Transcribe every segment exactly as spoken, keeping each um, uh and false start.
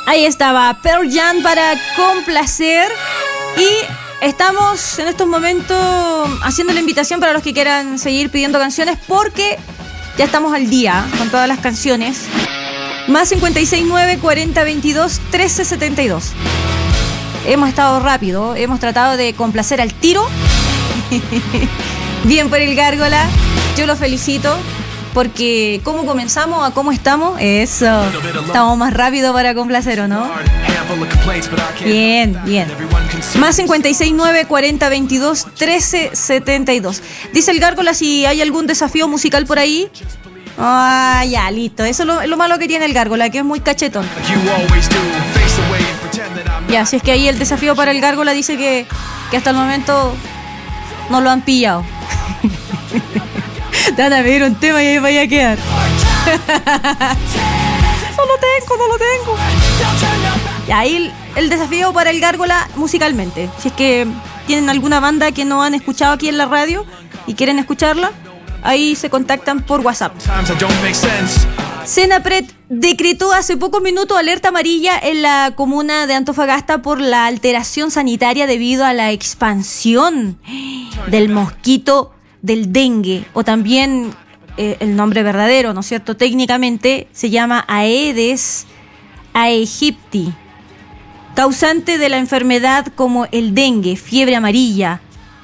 Ahí estaba Pearl Jam para complacer. Y estamos en estos momentos haciendo la invitación para los que quieran seguir pidiendo canciones, porque ya estamos al día con todas las canciones. Más cincuenta y seis nueve cuarenta veintidós trece setenta y dos. Hemos estado rápido, hemos tratado de complacer al tiro. Bien por el Gárgola, yo lo felicito, porque cómo comenzamos a cómo estamos, eso, estamos más rápido para complacer, ¿o no? Bien, bien. Más cincuenta y seis nueve cuarenta veintidós trece setenta y dos. Dice el Gárgola si hay algún desafío musical por ahí. Ah, ya, listo. Eso es lo, lo malo que tiene el Gárgola, que es muy cachetón. Ya, si es que ahí el desafío para el Gárgola dice que, que hasta el momento no lo han pillado. Te van a pedir un tema y ahí vaya a quedar. No lo tengo, no lo tengo. Y ahí el, el desafío para el Gárgola musicalmente. Si es que tienen alguna banda que no han escuchado aquí en la radio y quieren escucharla, ahí se contactan por WhatsApp. Senapred decretó hace pocos minutos alerta amarilla en la comuna de Antofagasta por la alteración sanitaria debido a la expansión del mosquito del dengue, o también eh, el nombre verdadero, ¿no es cierto? Técnicamente se llama Aedes aegypti, causante de la enfermedad como el dengue, fiebre amarilla.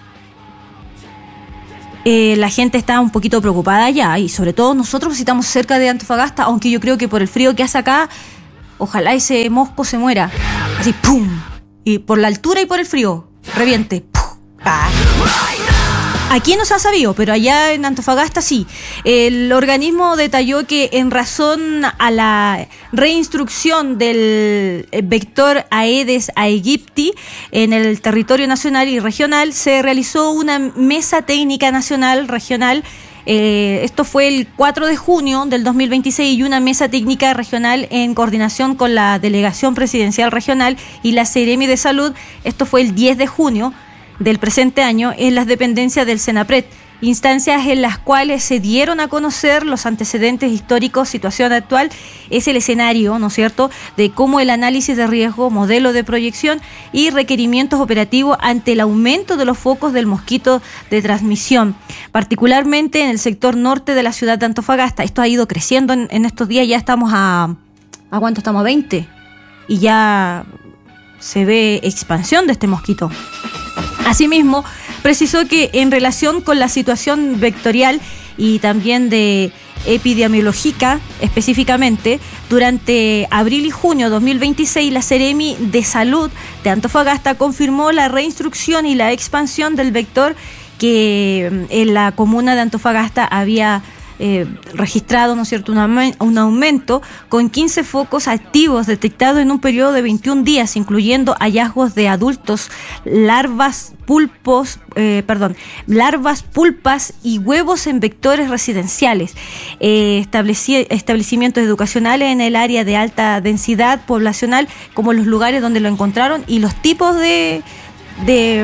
Eh, la gente está un poquito preocupada ya, y sobre todo nosotros si estamos cerca de Antofagasta, aunque yo creo que por el frío que hace acá, ojalá ese mosco se muera, así ¡pum! Y por la altura y por el frío, reviente. ¡Pum! ¡Ah! Aquí no se ha sabido, pero allá en Antofagasta sí. El organismo detalló que en razón a la reinstrucción del vector Aedes aegypti en el territorio nacional y regional, se realizó una mesa técnica nacional regional. Eh, esto fue el cuatro de junio del dos mil veintiséis, y una mesa técnica regional en coordinación con la Delegación Presidencial Regional y la Seremi de Salud. Esto fue el diez de junio del presente año en las dependencias del Senapred, instancias en las cuales se dieron a conocer los antecedentes históricos, situación actual, es el escenario, ¿no es cierto?, de cómo el análisis de riesgo, modelo de proyección y requerimientos operativos ante el aumento de los focos del mosquito de transmisión, particularmente en el sector norte de la ciudad de Antofagasta. Esto ha ido creciendo en, en estos días, ya estamos a... ¿A cuánto estamos? A veinte. Y ya se ve expansión de este mosquito. Asimismo, precisó que en relación con la situación vectorial y también de epidemiológica específicamente, durante abril y junio de dos mil veintiséis, la Seremi de Salud de Antofagasta confirmó la reinstrucción y la expansión del vector que en la comuna de Antofagasta había Eh, registrado, ¿no es cierto?, un, un aumento con quince focos activos detectados en un periodo de veintiún días, incluyendo hallazgos de adultos, larvas, pulpos, eh, perdón, larvas, pulpas y huevos en vectores residenciales, eh, estableci- establecimientos educacionales en el área de alta densidad poblacional, como los lugares donde lo encontraron y los tipos de, de,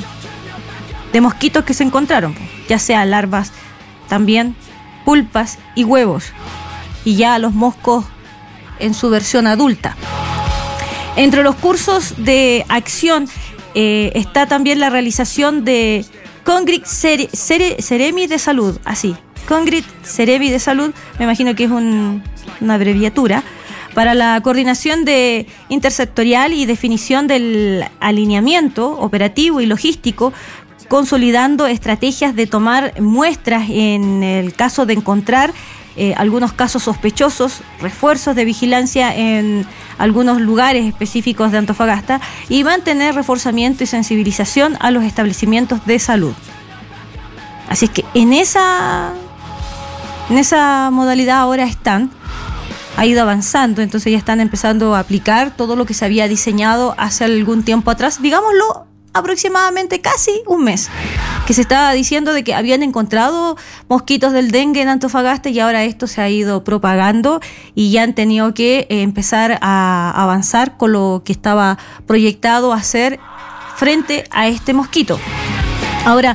de mosquitos que se encontraron, ya sea larvas también, pulpas y huevos, y ya los moscos en su versión adulta. Entre los cursos de acción eh, está también la realización de Congrit Cere, Cere, Seremi de Salud, así, Congrit Seremi de Salud, me imagino que es un, una abreviatura, para la coordinación de intersectorial y definición del alineamiento operativo y logístico, consolidando estrategias de tomar muestras en el caso de encontrar eh, algunos casos sospechosos, refuerzos de vigilancia en algunos lugares específicos de Antofagasta y mantener reforzamiento y sensibilización a los establecimientos de salud. Así es que en esa, en esa modalidad ahora están, ha ido avanzando, entonces ya están empezando a aplicar todo lo que se había diseñado hace algún tiempo atrás, digámoslo, aproximadamente casi un mes, que se estaba diciendo de que habían encontrado mosquitos del dengue en Antofagasta, y ahora esto se ha ido propagando y ya han tenido que eh, empezar a avanzar con lo que estaba proyectado hacer frente a este mosquito. Ahora,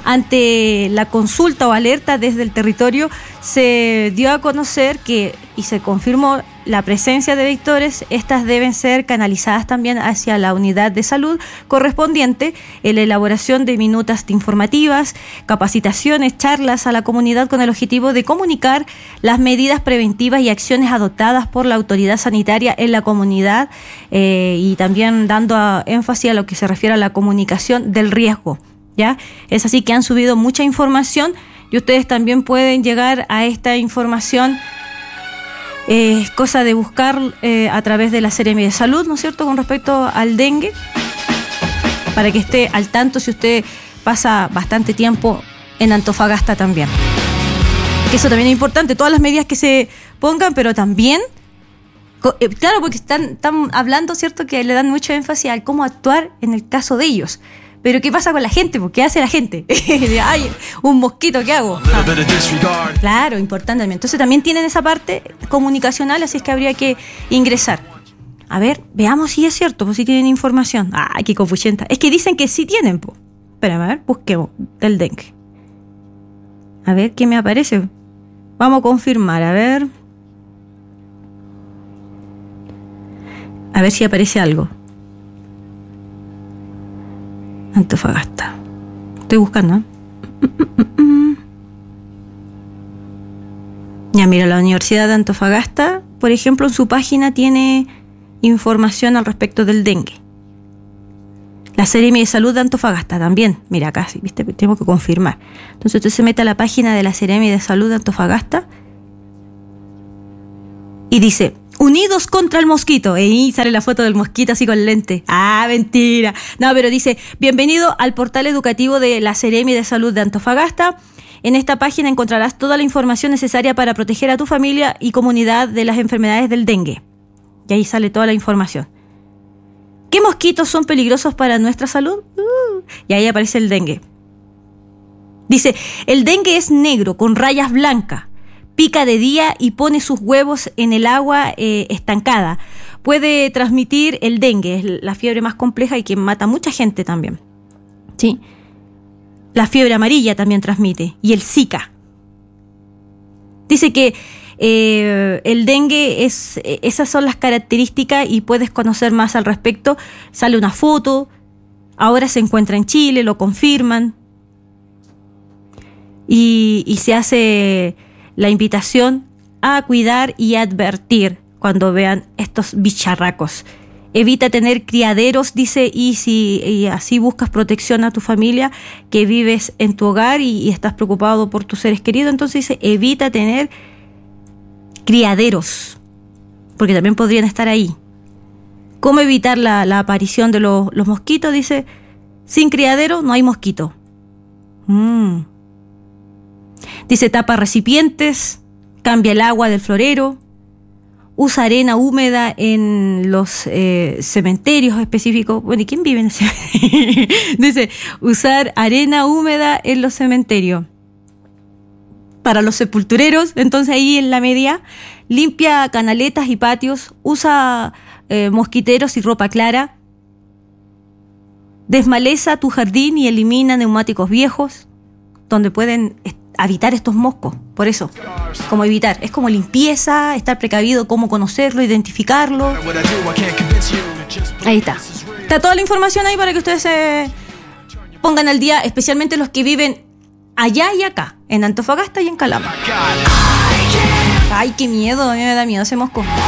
Ante la consulta o alerta desde el territorio, se dio a conocer que, y se confirmó la presencia de vectores. Estas deben ser canalizadas también hacia la unidad de salud correspondiente en la elaboración de minutas informativas, capacitaciones, charlas a la comunidad con el objetivo de comunicar las medidas preventivas y acciones adoptadas por la autoridad sanitaria en la comunidad, eh, y también dando a, énfasis a lo que se refiere a la comunicación del riesgo. ¿Ya? Es así que han subido mucha información y ustedes también pueden llegar a esta información. Es eh, cosa de buscar eh, a través de la Seremi de Salud, ¿no es cierto?, con respecto al dengue, para que esté al tanto si usted pasa bastante tiempo en Antofagasta también. Que eso también es importante, todas las medidas que se pongan, pero también, eh, claro, porque están, están hablando, ¿cierto?, que le dan mucho énfasis al cómo actuar en el caso de ellos. Pero ¿qué pasa con la gente? ¿Qué hace la gente? Ay, un mosquito, ¿qué hago? Ah. Claro, importante también. Entonces también tienen esa parte comunicacional, así es que habría que ingresar. A ver, veamos si es cierto, pues si tienen información. Ay, qué confusión. Es que dicen que sí tienen, pues. Espérame, a ver, busquemos del dengue. A ver, ¿qué me aparece? Vamos a confirmar, a ver. A ver si aparece algo. Antofagasta. Estoy buscando, ¿eh? Ya, mira, la Universidad de Antofagasta, por ejemplo, en su página tiene información al respecto del dengue. La Seremi de Salud de Antofagasta también. Mira, acá, ¿viste? Tengo que confirmar. Entonces usted se mete a la página de la Seremi de Salud de Antofagasta y dice: Unidos contra el mosquito. Y sale la foto del mosquito así con lente. Ah, mentira. No, pero dice: bienvenido al portal educativo de la Seremi de Salud de Antofagasta. En esta página encontrarás toda la información necesaria para proteger a tu familia y comunidad de las enfermedades del dengue. Y ahí sale toda la información. ¿Qué mosquitos son peligrosos para nuestra salud? Uh, y ahí aparece el dengue. Dice: el dengue es negro con rayas blancas. Pica de día y pone sus huevos en el agua eh, estancada. Puede transmitir el dengue, es la fiebre más compleja y que mata a mucha gente también. ¿Sí? La fiebre amarilla también transmite, y el Zika. Dice que eh, el dengue, es, esas son las características y puedes conocer más al respecto. Sale una foto, ahora se encuentra en Chile, lo confirman. Y, y se hace la invitación a cuidar y advertir cuando vean estos bicharracos. Evita tener criaderos, dice, y si y así buscas protección a tu familia, que vives en tu hogar y, y estás preocupado por tus seres queridos, entonces dice: evita tener criaderos, porque también podrían estar ahí. ¿Cómo evitar la, la aparición de los, los mosquitos? Dice: sin criadero no hay mosquito. Mm. Dice: tapa recipientes, cambia el agua del florero, usa arena húmeda en los eh, cementerios específicos. Bueno, ¿y quién vive en ese? Dice: usar arena húmeda en los cementerios. Para los sepultureros, entonces ahí en la media, limpia canaletas y patios, usa eh, mosquiteros y ropa clara, desmaleza tu jardín y elimina neumáticos viejos, donde pueden habitar estos moscos. Por eso, como evitar, es como limpieza, estar precavido, cómo conocerlo, identificarlo. Ahí está. Está toda la información ahí para que ustedes se pongan al día, especialmente los que viven allá y acá, en Antofagasta y en Calama. Ay, qué miedo, a mí me da miedo ese mosco.